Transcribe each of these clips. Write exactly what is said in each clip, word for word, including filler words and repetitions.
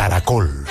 Caracol.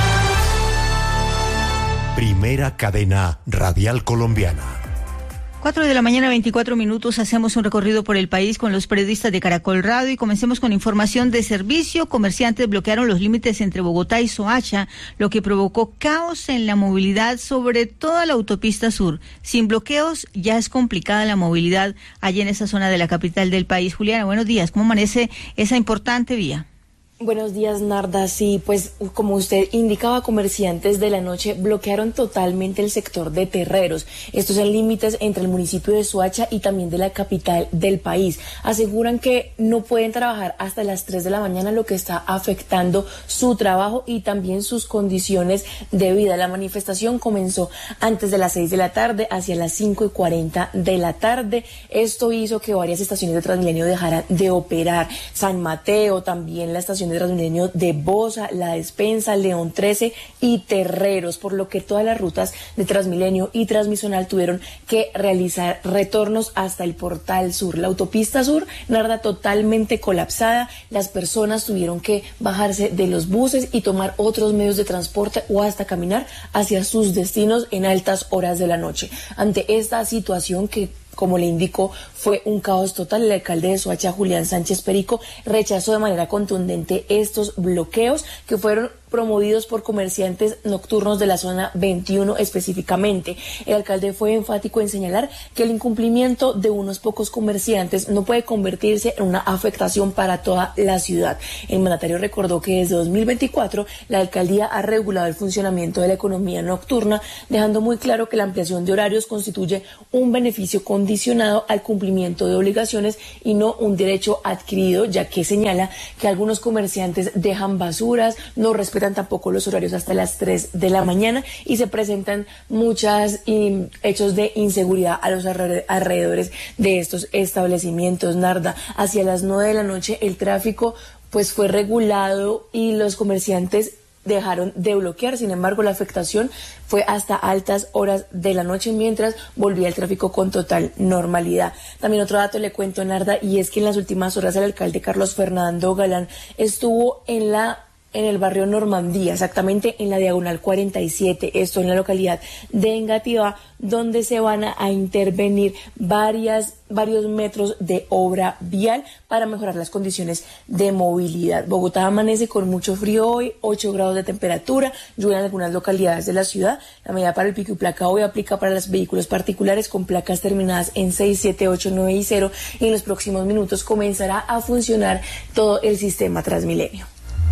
Primera cadena radial colombiana. Cuatro de la mañana, veinticuatro minutos, hacemos un recorrido por el país con los periodistas de Caracol Radio y comencemos con información de servicio. Comerciantes bloquearon los límites entre Bogotá y Soacha, lo que provocó caos en la movilidad sobre toda la autopista sur. Sin bloqueos ya es complicada la movilidad allí en esa zona de la capital del país. Juliana, buenos días. ¿Cómo amanece esa importante vía? Buenos días, Narda. Sí, pues como usted indicaba, comerciantes de la noche bloquearon totalmente el sector de Terreros. Estos son límites entre el municipio de Soacha y también de la capital del país. Aseguran que no pueden trabajar hasta las tres de la mañana, lo que está afectando su trabajo y también sus condiciones de vida. La manifestación comenzó antes de las seis de la tarde, hacia las cinco y cuarenta de la tarde. Esto hizo que varias estaciones de Transmilenio dejaran de operar. San Mateo, también la estación de Transmilenio de Bosa, La Despensa, León trece y Terreros, por lo que todas las rutas de Transmilenio y Transmisional tuvieron que realizar retornos hasta el Portal Sur. La autopista sur, Narda, totalmente colapsada. Las personas tuvieron que bajarse de los buses y tomar otros medios de transporte o hasta caminar hacia sus destinos en altas horas de la noche. Ante esta situación que, como le indicó, fue un caos total, el alcalde de Soacha, Julián Sánchez Perico, rechazó de manera contundente estos bloqueos que fueron promovidos por comerciantes nocturnos de la zona veintiuno específicamente. El alcalde fue enfático en señalar que el incumplimiento de unos pocos comerciantes no puede convertirse en una afectación para toda la ciudad. El mandatario recordó que desde dos mil veinticuatro la alcaldía ha regulado el funcionamiento de la economía nocturna, dejando muy claro que la ampliación de horarios constituye un beneficio condicionado al cumplimiento de obligaciones y no un derecho adquirido, ya que señala que algunos comerciantes dejan basuras, no respetan tampoco los horarios hasta las tres de la mañana y se presentan muchos hechos de inseguridad a los alrededores de estos establecimientos. Narda, hacia las nueve de la noche el tráfico pues fue regulado y los comerciantes dejaron de bloquear. Sin embargo, la afectación fue hasta altas horas de la noche, mientras volvía el tráfico con total normalidad. También otro dato le cuento, Narda, y es que en las últimas horas el alcalde Carlos Fernando Galán estuvo en la en el barrio Normandía, exactamente en la diagonal cuarenta y siete, esto en la localidad de Engativá, donde se van a, a intervenir varias, varios metros de obra vial para mejorar las condiciones de movilidad. Bogotá amanece con mucho frío hoy, ocho grados de temperatura, lluvia en algunas localidades de la ciudad. La medida para el pico y placa hoy aplica para los vehículos particulares con placas terminadas en seis, siete, ocho, nueve y cero, y en los próximos minutos comenzará a funcionar todo el sistema Transmilenio.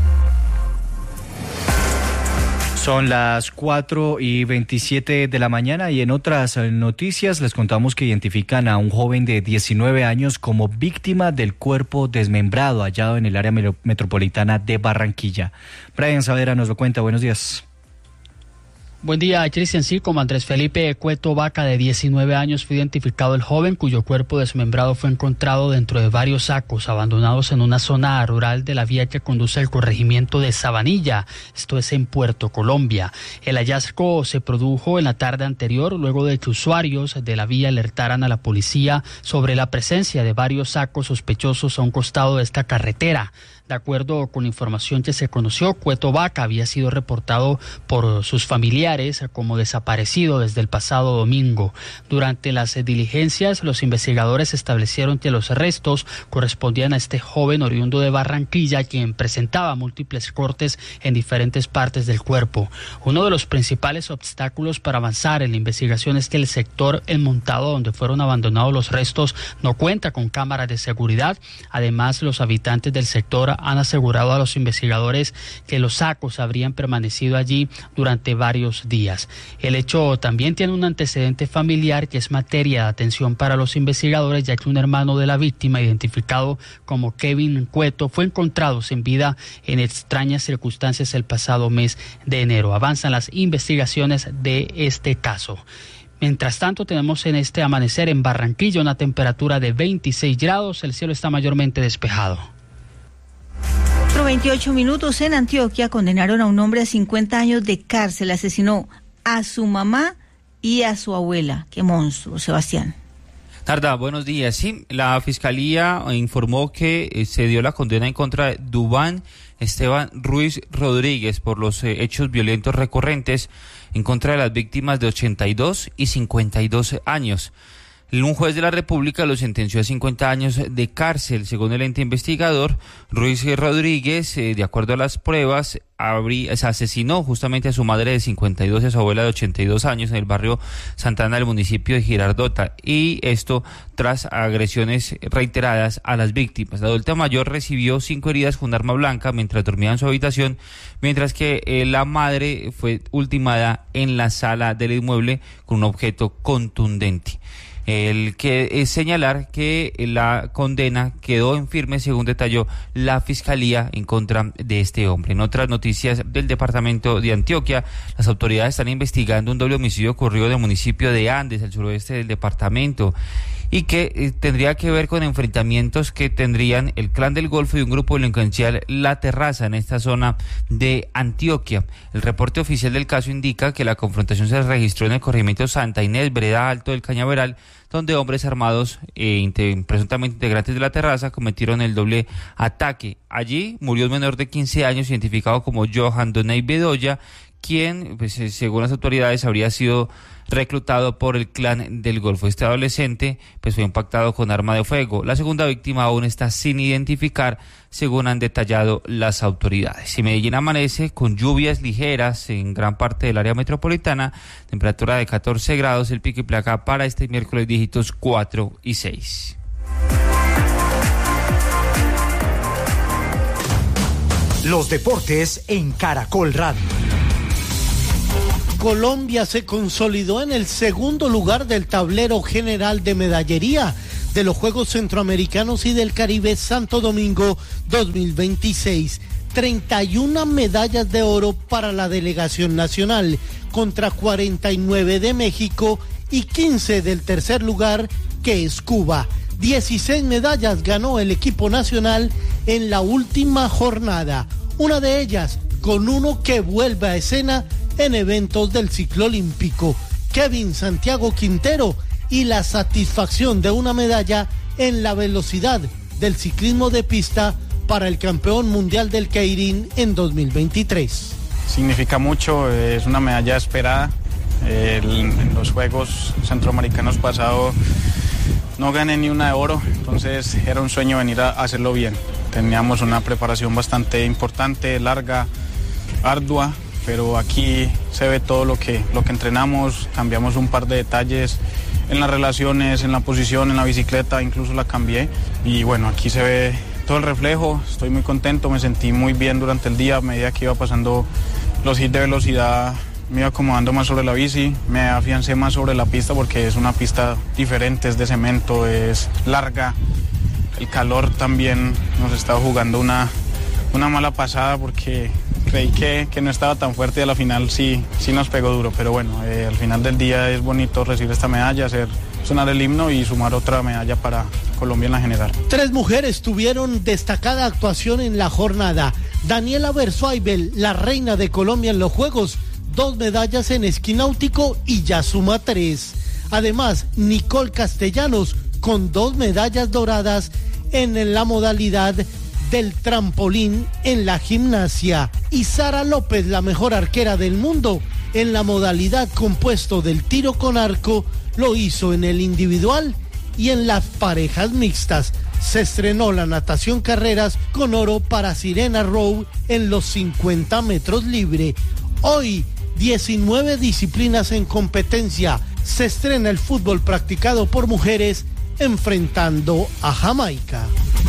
Son las cuatro y veintisiete de la mañana y en otras noticias les contamos que identifican a un joven de diecinueve años como víctima del cuerpo desmembrado hallado en el área metropolitana de Barranquilla. Brian Saavedra nos lo cuenta. Buenos días. Buen día, Cristian. Sí, como Andrés Felipe Cueto Vaca, de diecinueve años, fue identificado el joven cuyo cuerpo desmembrado fue encontrado dentro de varios sacos abandonados en una zona rural de la vía que conduce al corregimiento de Sabanilla, esto es en Puerto Colombia. El hallazgo se produjo en la tarde anterior, luego de que usuarios de la vía alertaran a la policía sobre la presencia de varios sacos sospechosos a un costado de esta carretera. De acuerdo con información que se conoció, Cueto Vaca había sido reportado por sus familiares como desaparecido desde el pasado domingo. Durante las diligencias, los investigadores establecieron que los restos correspondían a este joven oriundo de Barranquilla, quien presentaba múltiples cortes en diferentes partes del cuerpo. Uno de los principales obstáculos para avanzar en la investigación es que el sector enmontado donde fueron abandonados los restos no cuenta con cámaras de seguridad. Además, los habitantes del sector han asegurado a los investigadores que los sacos habrían permanecido allí durante varios días. El hecho también tiene un antecedente familiar que es materia de atención para los investigadores, ya que un hermano de la víctima, identificado como Kevin Cueto, fue encontrado sin vida en extrañas circunstancias el pasado mes de enero. Avanzan las investigaciones de este caso. Mientras tanto, tenemos en este amanecer en Barranquilla una temperatura de veintiséis grados, el cielo está mayormente despejado. veintiocho minutos. En Antioquia condenaron a un hombre a cincuenta años de cárcel. Asesinó a su mamá y a su abuela. Qué monstruo, Sebastián. Narda, buenos días. Sí, la fiscalía informó que se dio la condena en contra de Dubán Esteban Ruiz Rodríguez por los eh, hechos violentos recurrentes en contra de las víctimas de ochenta y dos y cincuenta y dos años. Un juez de la República lo sentenció a cincuenta años de cárcel. Según el ente investigador, Ruiz Rodríguez, eh, de acuerdo a las pruebas, habría, se asesinó justamente a su madre de cincuenta y dos y a su abuela de ochenta y dos años en el barrio Santana del municipio de Girardota, y esto tras agresiones reiteradas a las víctimas. La adulta mayor recibió cinco heridas con arma blanca mientras dormía en su habitación, mientras que eh, la madre fue ultimada en la sala del inmueble con un objeto contundente. El que es señalar que la condena quedó en firme, según detalló la Fiscalía, en contra de este hombre. En otras noticias del departamento de Antioquia, las autoridades están investigando un doble homicidio ocurrido en el municipio de Andes, al suroeste del departamento, y que eh, tendría que ver con enfrentamientos que tendrían el Clan del Golfo y un grupo delincuencial La Terraza en esta zona de Antioquia. El reporte oficial del caso indica que la confrontación se registró en el corregimiento Santa Inés, vereda Alto del Cañaveral, donde hombres armados, eh, inte- presuntamente integrantes de La Terraza, cometieron el doble ataque. Allí murió un menor de quince años identificado como Johan Donay Bedoya, quien, pues, eh, según las autoridades, habría sido reclutado por el Clan del Golfo. Este adolescente pues fue impactado con arma de fuego. La segunda víctima aún está sin identificar, según han detallado las autoridades. Y Medellín amanece con lluvias ligeras en gran parte del área metropolitana, temperatura de catorce grados, el pico y placa para este miércoles dígitos cuatro y seis. Los deportes en Caracol Radio. Colombia se consolidó en el segundo lugar del tablero general de medallería de los Juegos Centroamericanos y del Caribe Santo Domingo dos mil veintiséis. treinta y una medallas de oro para la delegación nacional contra cuarenta y nueve de México y quince del tercer lugar, que es Cuba. dieciséis medallas ganó el equipo nacional en la última jornada, una de ellas con uno que vuelve a escena en eventos del ciclo olímpico, Kevin Santiago Quintero, y la satisfacción de una medalla en la velocidad del ciclismo de pista para el campeón mundial del Keirin en dos mil veintitrés. Significa mucho, es una medalla esperada. En los Juegos Centroamericanos pasados no gané ni una de oro, entonces era un sueño venir a hacerlo bien. Teníamos una preparación bastante importante, larga, ardua, pero aquí se ve todo lo que, lo que entrenamos. Cambiamos un par de detalles en las relaciones, en la posición, en la bicicleta, incluso la cambié. Y bueno, aquí se ve todo el reflejo. Estoy muy contento, me sentí muy bien durante el día. A medida que iba pasando los hits de velocidad, me iba acomodando más sobre la bici, me afiancé más sobre la pista porque es una pista diferente, es de cemento, es larga. El calor también nos estaba jugando una, una mala pasada porque creí que, que no estaba tan fuerte y a la final sí, sí nos pegó duro, pero bueno, eh, al final del día es bonito recibir esta medalla, hacer sonar el himno y sumar otra medalla para Colombia en la general. Tres mujeres tuvieron destacada actuación en la jornada. Daniela Bersuaibel, la reina de Colombia en los Juegos, dos medallas en esquí náutico y ya suma tres. Además, Nicole Castellanos con dos medallas doradas en la modalidad del trampolín en la gimnasia, y Sara López, la mejor arquera del mundo en la modalidad compuesto del tiro con arco, lo hizo en el individual y en las parejas mixtas. Se estrenó la natación carreras con oro para Sirena Rowe en los cincuenta metros libre. Hoy, diecinueve disciplinas en competencia. Se estrena el fútbol practicado por mujeres enfrentando a Jamaica.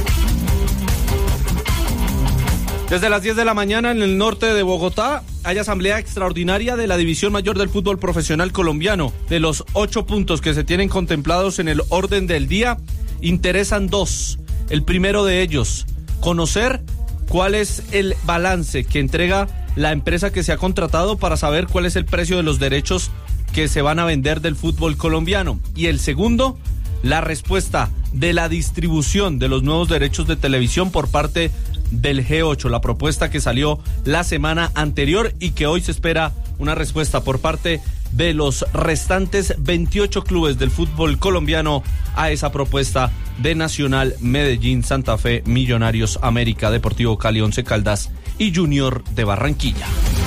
Desde las diez de la mañana en el norte de Bogotá hay asamblea extraordinaria de la División Mayor del Fútbol Profesional Colombiano. De los ocho puntos que se tienen contemplados en el orden del día, interesan dos. El primero de ellos, conocer cuál es el balance que entrega la empresa que se ha contratado para saber cuál es el precio de los derechos que se van a vender del fútbol colombiano. Y el segundo, la respuesta de la distribución de los nuevos derechos de televisión por parte del G ocho, la propuesta que salió la semana anterior y que hoy se espera una respuesta por parte de los restantes veintiocho clubes del fútbol colombiano a esa propuesta de Nacional, Medellín, Santa Fe, Millonarios, América, Deportivo Cali, Once Caldas y Junior de Barranquilla.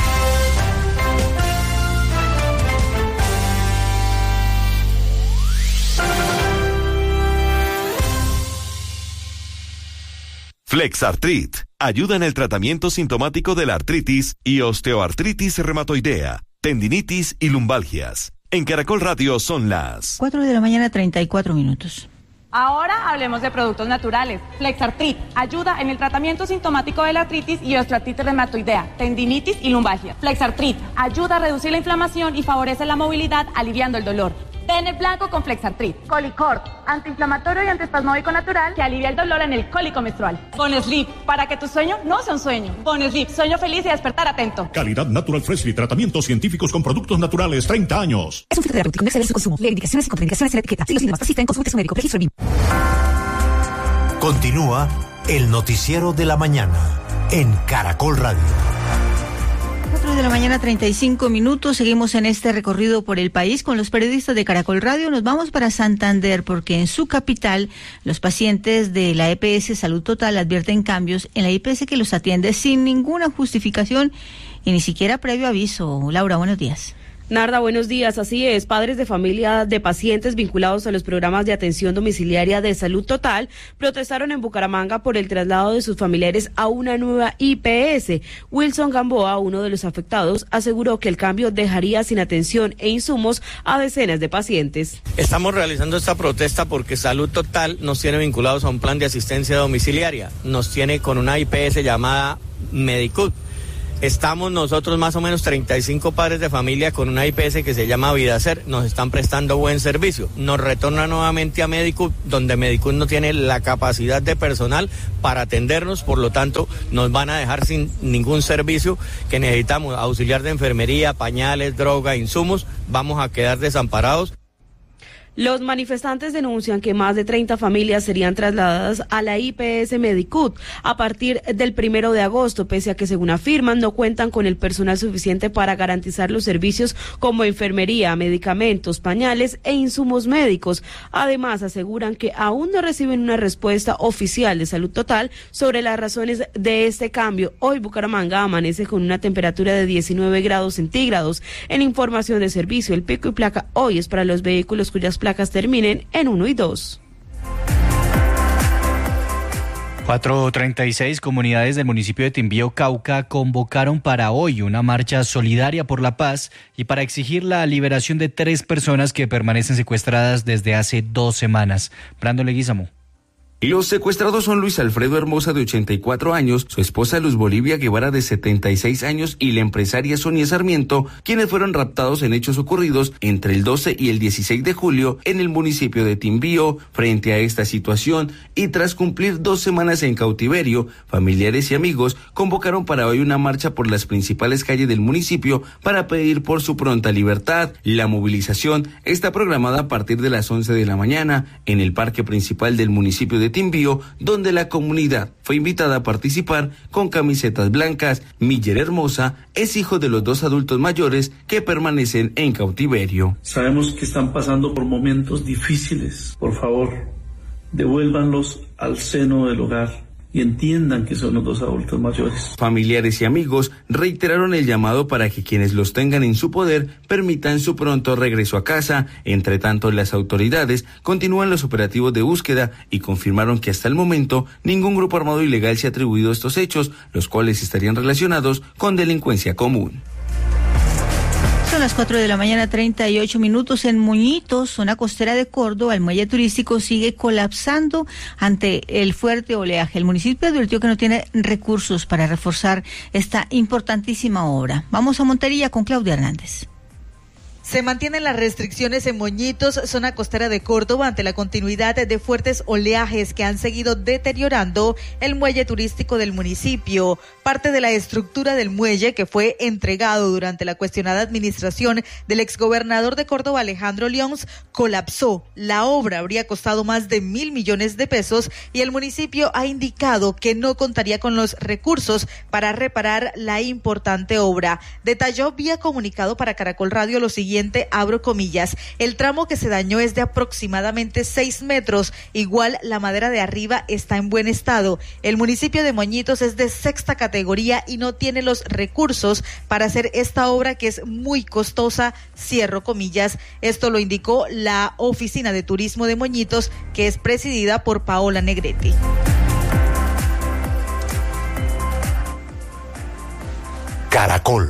Flexartrit ayuda en el tratamiento sintomático de la artritis y osteoartritis reumatoidea, tendinitis y lumbalgias. En Caracol Radio son las cuatro de la mañana, treinta y cuatro minutos. Ahora hablemos de productos naturales. Flexartrit ayuda en el tratamiento sintomático de la artritis y osteoartritis reumatoidea, tendinitis y lumbalgia. Flexartrit ayuda a reducir la inflamación y favorece la movilidad, aliviando el dolor. Den el blanco con Flexartrit. Colicort, antiinflamatorio y antiespasmódico natural que alivia el dolor en el cólico menstrual. Bonesleep, para que tu sueño no sea un sueño. Bonesleep, sueño feliz y despertar atento. Calidad Natural Freshly, tratamientos científicos con productos naturales, treinta años. Es un fitoterapéutico, no exceder su consumo. Lee indicaciones y contraindicaciones en la etiqueta. Si los síntomas persisten, consulte a su médico. Registro B I M. Continúa el noticiero de la mañana en Caracol Radio. cuatro de la mañana, treinta y cinco minutos. Seguimos en este recorrido por el país con los periodistas de Caracol Radio. Nos vamos para Santander porque en su capital los pacientes de la E P S Salud Total advierten cambios en la E P S que los atiende sin ninguna justificación y ni siquiera previo aviso. Laura, buenos días. Narda, buenos días. Así es, padres de familia de pacientes vinculados a los programas de atención domiciliaria de Salud Total protestaron en Bucaramanga por el traslado de sus familiares a una nueva I P S. Wilson Gamboa, uno de los afectados, aseguró que el cambio dejaría sin atención e insumos a decenas de pacientes. Estamos realizando esta protesta porque Salud Total nos tiene vinculados a un plan de asistencia domiciliaria. Nos tiene con una I P S llamada Medicut. Estamos nosotros más o menos treinta y cinco padres de familia con una I P S que se llama Vidacer, nos están prestando buen servicio. Nos retorna nuevamente a Medicut, donde Medicut no tiene la capacidad de personal para atendernos, por lo tanto nos van a dejar sin ningún servicio que necesitamos, auxiliar de enfermería, pañales, droga, insumos, vamos a quedar desamparados. Los manifestantes denuncian que más de treinta familias serían trasladadas a la I P S Medicut a partir del primero de agosto, pese a que, según afirman, no cuentan con el personal suficiente para garantizar los servicios como enfermería, medicamentos, pañales e insumos médicos. Además, aseguran que aún no reciben una respuesta oficial de Salud Total sobre las razones de este cambio. Hoy Bucaramanga amanece con una temperatura de diecinueve grados centígrados. En información de servicio, el pico y placa hoy es para los vehículos cuyas placas terminen en uno y dos. cuatro treinta y seis comunidades del municipio de Timbío, Cauca, convocaron para hoy una marcha solidaria por la paz y para exigir la liberación de tres personas que permanecen secuestradas desde hace dos semanas. Brando Leguízamo. Los secuestrados son Luis Alfredo Hermosa, de ochenta y cuatro años, su esposa Luz Bolivia Guevara, de setenta y seis años, y la empresaria Sonia Sarmiento, quienes fueron raptados en hechos ocurridos entre el doce y el dieciséis de julio en el municipio de Timbío. Frente a esta situación y tras cumplir dos semanas en cautiverio, familiares y amigos convocaron para hoy una marcha por las principales calles del municipio para pedir por su pronta libertad. La movilización está programada a partir de las once de la mañana en el parque principal del municipio de Timbío, donde la comunidad fue invitada a participar con camisetas blancas. Miller Hermosa es hijo de los dos adultos mayores que permanecen en cautiverio. Sabemos que están pasando por momentos difíciles. Por favor, devuélvanlos al seno del hogar y entiendan que son los dos adultos mayores. Familiares y amigos reiteraron el llamado para que quienes los tengan en su poder permitan su pronto regreso a casa. Entre tanto, las autoridades continúan los operativos de búsqueda y confirmaron que hasta el momento ningún grupo armado ilegal se ha atribuido a estos hechos, los cuales estarían relacionados con delincuencia común. Son las cuatro de la mañana, treinta y ocho minutos. En Muñitos, zona costera de Córdoba, el muelle turístico sigue colapsando ante el fuerte oleaje. El municipio advirtió que no tiene recursos para reforzar esta importantísima obra. Vamos a Montería con Claudia Hernández. Se mantienen las restricciones en Moñitos, zona costera de Córdoba, ante la continuidad de fuertes oleajes que han seguido deteriorando el muelle turístico del municipio. Parte de la estructura del muelle, que fue entregado durante la cuestionada administración del exgobernador de Córdoba, Alejandro Lions, colapsó. La obra habría costado más de mil millones de pesos y el municipio ha indicado que no contaría con los recursos para reparar la importante obra. Detalló vía comunicado para Caracol Radio lo siguiente siguiente, abro comillas, el tramo que se dañó es de aproximadamente seis metros, igual la madera de arriba está en buen estado. El municipio de Moñitos es de sexta categoría y no tiene los recursos para hacer esta obra que es muy costosa, cierro comillas. Esto lo indicó la Oficina de Turismo de Moñitos, que es presidida por Paola Negrete. Caracol.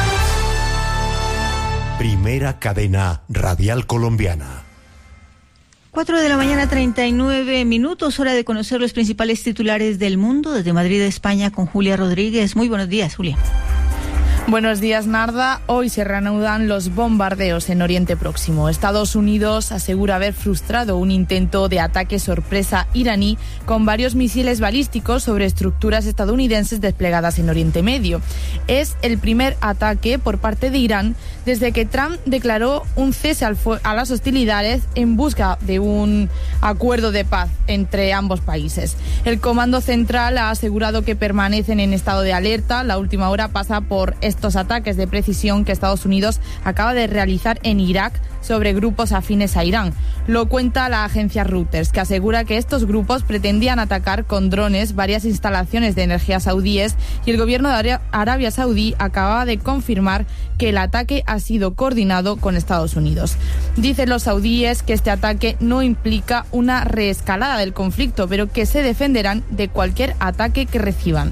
Primera cadena radial colombiana. Cuatro de la mañana, treinta y nueve minutos, hora de conocer los principales titulares del mundo. Desde Madrid, España, con Julia Rodríguez. Muy buenos días, Julia. Buenos días, Narda. Hoy se reanudan los bombardeos en Oriente Próximo. Estados Unidos asegura haber frustrado un intento de ataque sorpresa iraní con varios misiles balísticos sobre estructuras estadounidenses desplegadas en Oriente Medio. Es el primer ataque por parte de Irán desde que Trump declaró un cese al fu- a las hostilidades en busca de un acuerdo de paz entre ambos países. El Comando Central ha asegurado que permanecen en estado de alerta. La última hora pasa por estos ataques de precisión que Estados Unidos acaba de realizar en Irak sobre grupos afines a Irán. Lo cuenta la agencia Reuters, que asegura que estos grupos pretendían atacar con drones varias instalaciones de energía saudíes, y el gobierno de Arabia Saudí acaba de confirmar que el ataque ha sido coordinado con Estados Unidos. Dicen los saudíes que este ataque no implica una reescalada del conflicto, pero que se defenderán de cualquier ataque que reciban.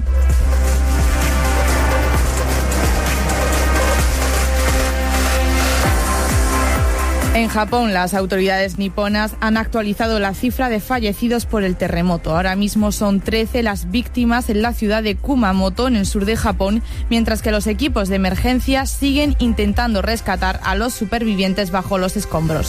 En Japón, las autoridades niponas han actualizado la cifra de fallecidos por el terremoto. Ahora mismo son trece las víctimas en la ciudad de Kumamoto, en el sur de Japón, mientras que los equipos de emergencia siguen intentando rescatar a los supervivientes bajo los escombros.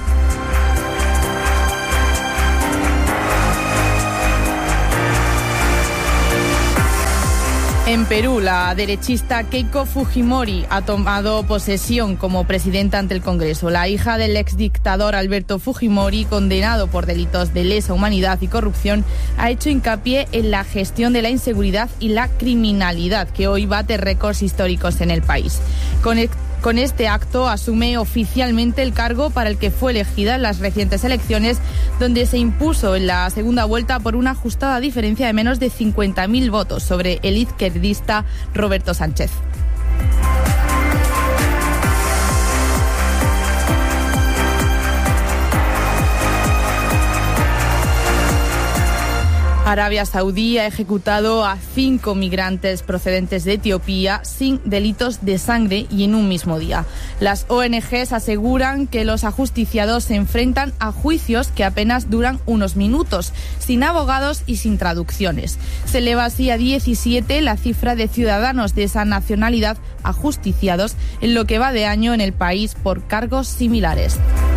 En Perú, la derechista Keiko Fujimori ha tomado posesión como presidenta ante el Congreso. La hija del exdictador Alberto Fujimori, condenado por delitos de lesa humanidad y corrupción, ha hecho hincapié en la gestión de la inseguridad y la criminalidad, que hoy bate récords históricos en el país. Con Con este acto asume oficialmente el cargo para el que fue elegida en las recientes elecciones, donde se impuso en la segunda vuelta por una ajustada diferencia de menos de cincuenta mil votos sobre el izquierdista Roberto Sánchez. Arabia Saudí ha ejecutado a cinco migrantes procedentes de Etiopía sin delitos de sangre y en un mismo día. Las O N Ges aseguran que los ajusticiados se enfrentan a juicios que apenas duran unos minutos, sin abogados y sin traducciones. Se eleva así a diecisiete la cifra de ciudadanos de esa nacionalidad ajusticiados en lo que va de año en el país por cargos similares.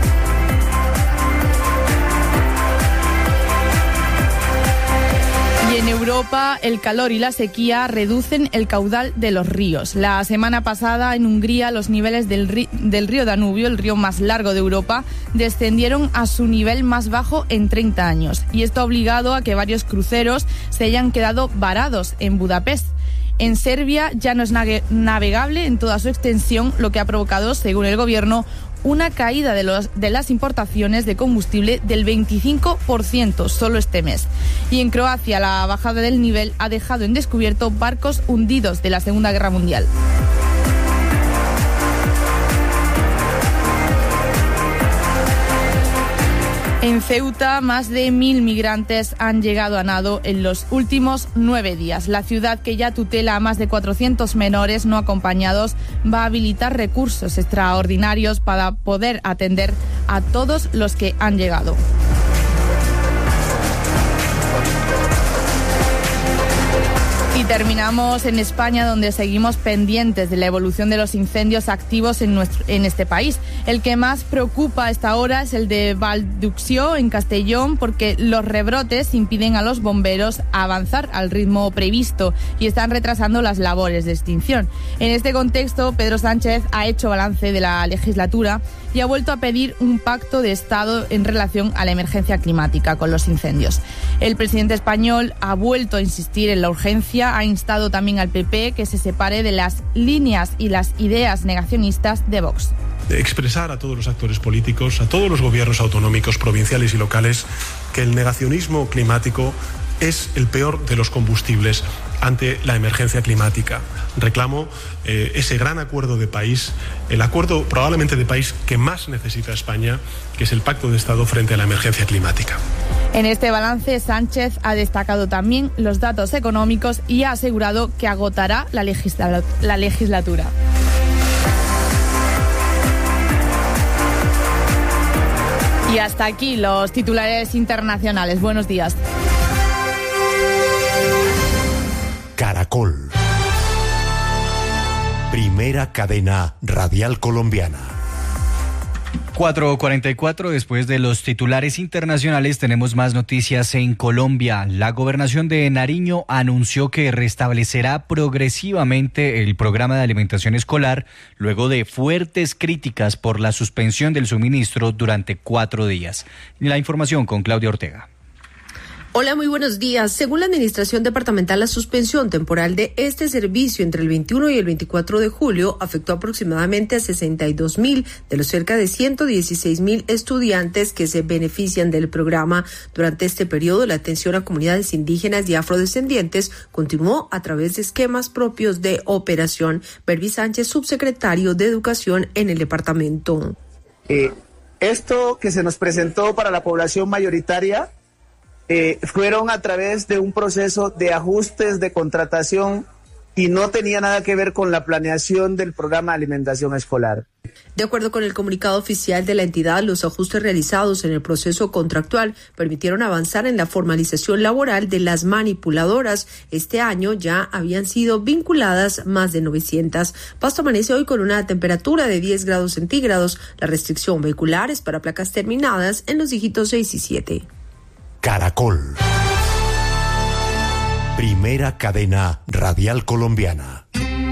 En Europa, el calor y la sequía reducen el caudal de los ríos. La semana pasada, en Hungría, los niveles del, ri- del río Danubio, el río más largo de Europa, descendieron a su nivel más bajo en treinta años. Y esto ha obligado a que varios cruceros se hayan quedado varados en Budapest. En Serbia ya no es navegable en toda su extensión, lo que ha provocado, según el gobierno, una caída de, los, de las importaciones de combustible del veinticinco por ciento solo este mes. Y en Croacia la bajada del nivel ha dejado en descubierto barcos hundidos de la Segunda Guerra Mundial. En Ceuta, más de mil migrantes han llegado a nado en los últimos nueve días. La ciudad, que ya tutela a más de cuatrocientos menores no acompañados, va a habilitar recursos extraordinarios para poder atender a todos los que han llegado. Y terminamos en España, donde seguimos pendientes de la evolución de los incendios activos en, nuestro, en este país. El que más preocupa a esta hora es el de Valduxio, en Castellón, porque los rebrotes impiden a los bomberos avanzar al ritmo previsto y están retrasando las labores de extinción. En este contexto, Pedro Sánchez ha hecho balance de la legislatura y ha vuelto a pedir un pacto de Estado en relación a la emergencia climática con los incendios. El presidente español ha vuelto a insistir en la urgencia, ha ha instado también al P P que se separe de las líneas y las ideas negacionistas de Vox. Expresar a todos los actores políticos, a todos los gobiernos autonómicos, provinciales y locales, que el negacionismo climático es el peor de los combustibles ante la emergencia climática. Reclamo eh, ese gran acuerdo de país, el acuerdo probablemente de país que más necesita España, que es el Pacto de Estado frente a la emergencia climática. En este balance, Sánchez ha destacado también los datos económicos y ha asegurado que agotará la, legisla- la legislatura. Y hasta aquí los titulares internacionales. Buenos días. Caracol. Primera cadena radial colombiana. cuatro cuarenta y cuatro, después de los titulares internacionales tenemos más noticias en Colombia. La gobernación de Nariño anunció que restablecerá progresivamente el programa de alimentación escolar luego de fuertes críticas por la suspensión del suministro durante cuatro días. La información con Claudia Ortega. Hola, muy buenos días. Según la Administración Departamental, la suspensión temporal de este servicio entre el veintiuno y el veinticuatro de julio afectó aproximadamente a sesenta y dos mil de los cerca de ciento dieciséis mil estudiantes que se benefician del programa. Durante este periodo, la atención a comunidades indígenas y afrodescendientes continuó a través de esquemas propios de operación. Berby Sánchez, subsecretario de Educación en el departamento. Eh, esto que se nos presentó para la población mayoritaria Eh, fueron a través de un proceso de ajustes de contratación y no tenía nada que ver con la planeación del programa de alimentación escolar. De acuerdo con el comunicado oficial de la entidad, los ajustes realizados en el proceso contractual permitieron avanzar en la formalización laboral de las manipuladoras. Este año ya habían sido vinculadas más de novecientas. Pasto amanece hoy con una temperatura de diez grados centígrados. La restricción vehicular es para placas terminadas en los dígitos seis y siete. Caracol. Primera cadena radial colombiana.